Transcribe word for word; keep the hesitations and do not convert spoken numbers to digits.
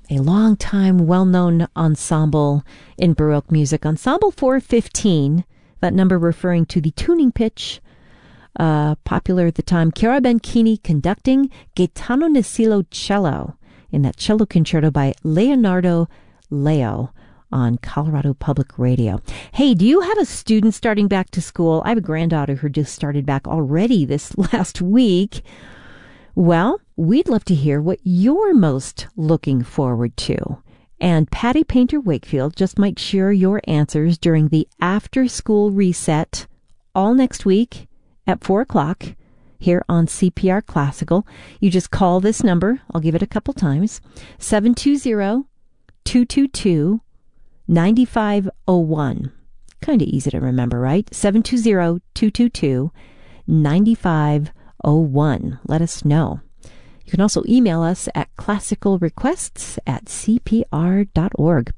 a long-time, well-known ensemble in Baroque music. Ensemble four fifteen, that number referring to the tuning pitch, uh, popular at the time. Chiara Benchini conducting, Gaetano Nasillo cello, in that cello concerto by Leonardo Leo on Colorado Public Radio. Hey, do you have a student starting back to school? I have a granddaughter who just started back already this last week. Well, we'd love to hear what you're most looking forward to. And Patty Painter Wakefield just might share your answers during the after-school reset all next week at four o'clock here on C P R Classical. You just call this number. I'll give it a couple times. seven two zero, two two two, nine five zero one. Kind of easy to remember, right? seven two zero, two two two, nine five zero one. Let us know. You can also email us at classicalrequests at c p r dot org.